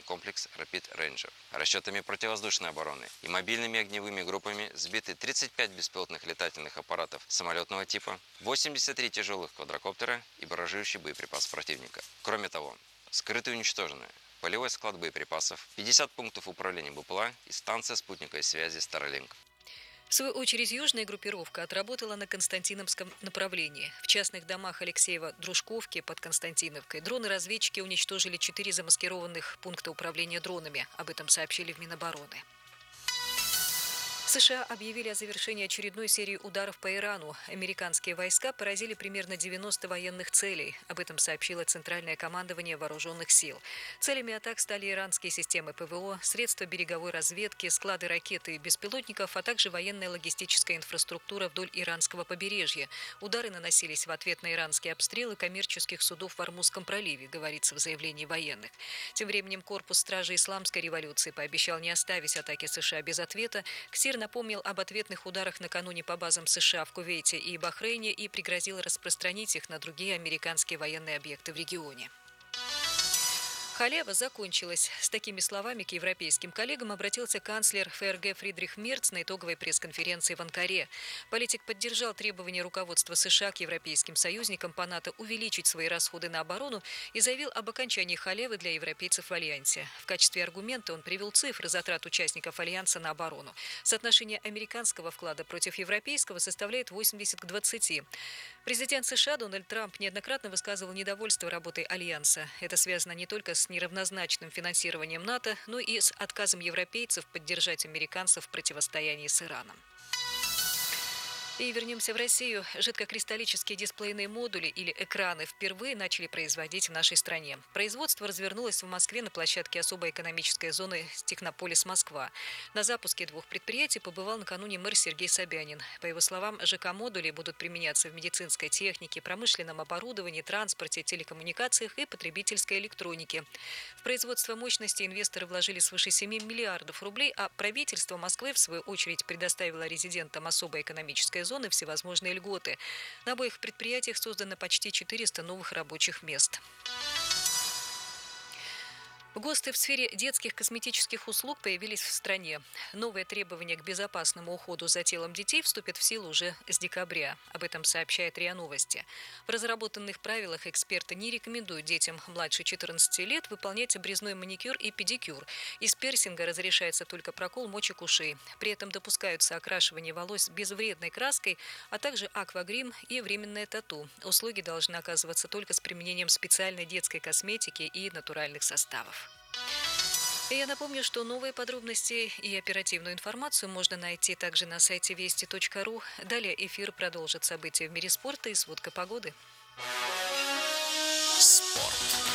комплекс «Рапид Рейнджер». Расчетами противовоздушной обороны и мобильными огневыми группами сбиты 35 беспилотных летательных аппаратов самолетного типа, 83 тяжелых квадрокоптера и баражирующий боеприпас противника. Кроме того, скрыты и уничтожены полевой склад боеприпасов, 50 пунктов управления БПЛА и станция спутниковой связи Starlink. В свою очередь, южная группировка отработала на Константиновском направлении. В частных домах Алексеева-Дружковки под Константиновкой дроны-разведчики уничтожили 4 замаскированных пункта управления дронами. Об этом сообщили в Минобороны. США объявили о завершении очередной серии ударов по Ирану. Американские войска поразили примерно 90 военных целей. Об этом сообщило Центральное командование вооруженных сил. Целями атак стали иранские системы ПВО, средства береговой разведки, склады ракет и беспилотников, а также военная логистическая инфраструктура вдоль иранского побережья. Удары наносились в ответ на иранские обстрелы коммерческих судов в Ормузском проливе, говорится в заявлении военных. Тем временем корпус стражи Исламской революции пообещал не оставить атаки США без ответа. КСИР напомнил об ответных ударах накануне по базам США в Кувейте и Бахрейне и пригрозил распространить их на другие американские военные объекты в регионе. Халява закончилась. С такими словами к европейским коллегам обратился канцлер ФРГ Фридрих Мерц на итоговой пресс-конференции в Анкаре. Политик поддержал требования руководства США к европейским союзникам по НАТО увеличить свои расходы на оборону и заявил об окончании халявы для европейцев в Альянсе. В качестве аргумента он привел цифры затрат участников Альянса на оборону. Соотношение американского вклада против европейского составляет 80 к 20. Президент США Дональд Трамп неоднократно высказывал недовольство работой Альянса. Это связано не только с неравнозначным финансированием НАТО, но и с отказом европейцев поддержать американцев в противостоянии с Ираном. И вернемся в Россию. Жидкокристаллические дисплейные модули или экраны впервые начали производить в нашей стране. Производство развернулось в Москве на площадке особой экономической зоны «Технополис Москва». На запуске 2 предприятий побывал накануне мэр Сергей Собянин. По его словам, ЖК-модули будут применяться в медицинской технике, промышленном оборудовании, транспорте, телекоммуникациях и потребительской электронике. В производство мощности инвесторы вложили свыше 7 миллиардов рублей, а правительство Москвы, в свою очередь, предоставило резидентам особой экономической зоны всевозможные льготы. На обоих предприятиях создано почти 400 новых рабочих мест. ГОСТы в сфере детских косметических услуг появились в стране. Новые требования к безопасному уходу за телом детей вступят в силу уже с декабря. Об этом сообщает РИА Новости. В разработанных правилах эксперты не рекомендуют детям младше 14 лет выполнять обрезной маникюр и педикюр. Из пирсинга разрешается только прокол мочек ушей. При этом допускаются окрашивание волос безвредной краской, а также аквагрим и временное тату. Услуги должны оказываться только с применением специальной детской косметики и натуральных составов. И я напомню, что новые подробности и оперативную информацию можно найти также на сайте вести.ру. Далее эфир продолжит события в мире спорта и сводка погоды. Спорт.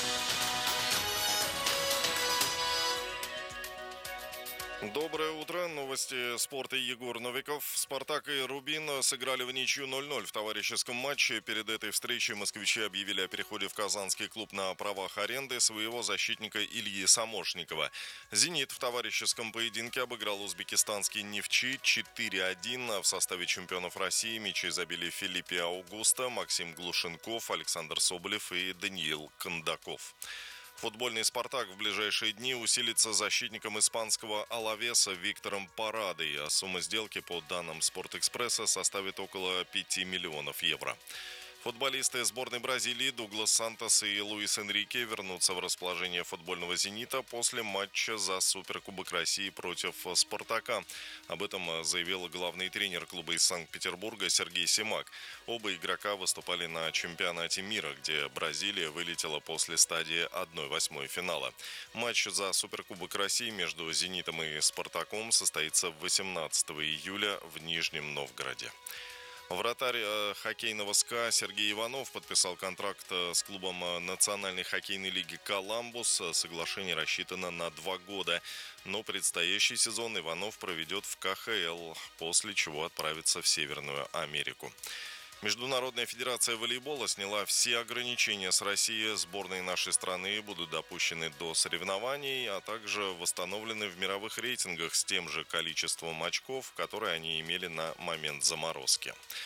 Доброе утро. Новости спорта. Егор Новиков. «Спартак» и «Рубин» сыграли в ничью 0-0 в товарищеском матче. Перед этой встречей москвичи объявили о переходе в казанский клуб на правах аренды своего защитника Ильи Самошникова. «Зенит» в товарищеском поединке обыграл узбекистанский «Нефчи» 4-1. В составе чемпионов России мячи забили Филиппе Аугусто, Максим Глушенков, Александр Соболев и Даниил Кондаков. Футбольный «Спартак» в ближайшие дни усилится защитником испанского «Алавеса» Виктором Парадой, а сумма сделки, по данным «Спортэкспресса», составит около 5 миллионов евро. Футболисты сборной Бразилии Дуглас Сантос и Луис Энрике вернутся в расположение футбольного «Зенита» после матча за Суперкубок России против «Спартака». Об этом заявил главный тренер клуба из Санкт-Петербурга Сергей Симак. Оба игрока выступали на чемпионате мира, где Бразилия вылетела после стадии 1/8 финала. Матч за Суперкубок России между «Зенитом» и «Спартаком» состоится 18 июля в Нижнем Новгороде. Вратарь хоккейного СКА Сергей Иванов подписал контракт с клубом Национальной хоккейной лиги «Коламбус». Соглашение рассчитано на 2 года, но предстоящий сезон Иванов проведет в КХЛ, после чего отправится в Северную Америку. Международная федерация волейбола сняла все ограничения с России. Сборные нашей страны будут допущены до соревнований, а также восстановлены в мировых рейтингах с тем же количеством очков, которые они имели на момент заморозки.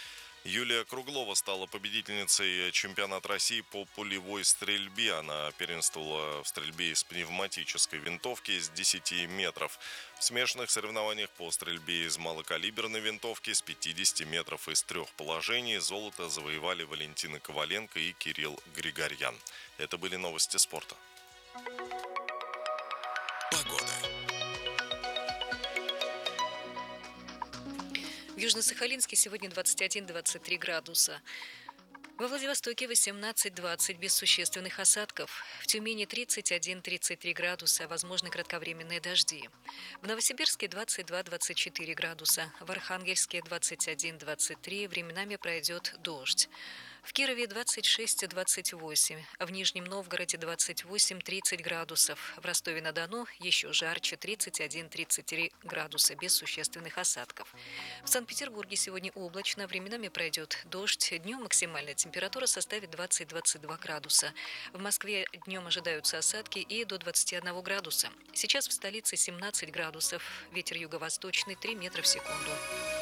Юлия Круглова стала победительницей чемпионата России по пулевой стрельбе. Она первенствовала в стрельбе из пневматической винтовки с 10 метров. В смешанных соревнованиях по стрельбе из малокалиберной винтовки с 50 метров из 3 положений золото завоевали Валентина Коваленко и Кирилл Григорьян. Это были новости спорта. Погода. В Южно-Сахалинске сегодня 21-23 градуса. Во Владивостоке 18-20 без существенных осадков. В Тюмени 31-33 градуса, возможны кратковременные дожди. В Новосибирске 22-24 градуса. В Архангельске 21-23, временами пройдет дождь. В Кирове 26-28, в Нижнем Новгороде 28-30 градусов, в Ростове-на-Дону еще жарче 31-33 градуса без существенных осадков. В Санкт-Петербурге сегодня облачно, временами пройдет дождь, днем максимальная температура составит 20-22 градуса. В Москве днем ожидаются осадки и до 21 градуса. Сейчас в столице 17 градусов, ветер юго-восточный 3 метра в секунду.